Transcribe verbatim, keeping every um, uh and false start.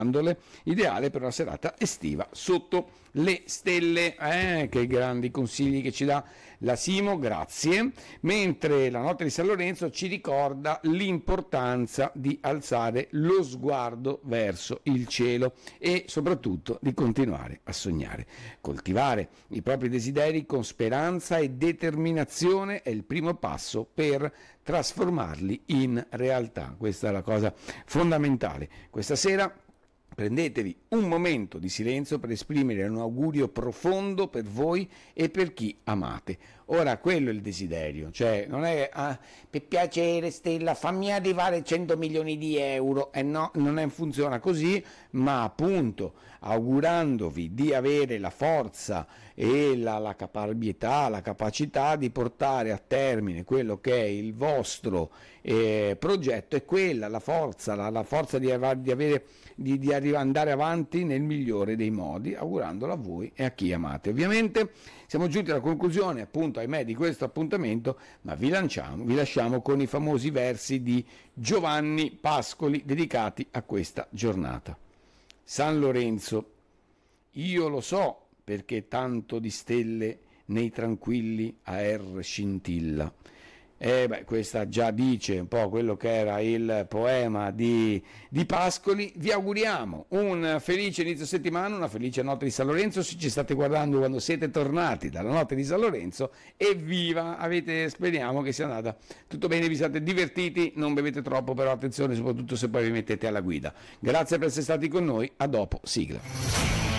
ideale per una serata estiva sotto le stelle. Eh, che grandi consigli che ci dà la Simo, grazie. Mentre la notte di San Lorenzo ci ricorda l'importanza di alzare lo sguardo verso il cielo e soprattutto di continuare a sognare. Coltivare i propri desideri con speranza e determinazione è il primo passo per trasformarli in realtà. Questa è la cosa fondamentale. Questa sera prendetevi un momento di silenzio per esprimere un augurio profondo per voi e per chi amate. Ora, quello è il desiderio, cioè non è ah, per piacere Stella fammi arrivare cento milioni di euro, e eh no, non è, funziona così, ma appunto augurandovi di avere la forza e la, la caparbietà, la capacità di portare a termine quello che è il vostro eh, progetto, è quella la forza, la, la forza di, di avere di, di andare avanti nel migliore dei modi, augurandolo a voi e a chi amate. Ovviamente siamo giunti alla conclusione, appunto, ahimè, di questo appuntamento, ma vi lanciamo, vi lasciamo con i famosi versi di Giovanni Pascoli dedicati a questa giornata. San Lorenzo, io lo so perché tanto di stelle nei tranquilli aer scintilla. E beh, questa già dice un po' quello che era il poema di, di Pascoli. Vi auguriamo un felice inizio settimana, una felice notte di San Lorenzo, se ci state guardando quando siete tornati dalla notte di San Lorenzo, evviva, avete, speriamo che sia andata tutto bene, vi siate divertiti, non bevete troppo, però attenzione soprattutto se poi vi mettete alla guida. Grazie per essere stati con noi, a dopo, sigla.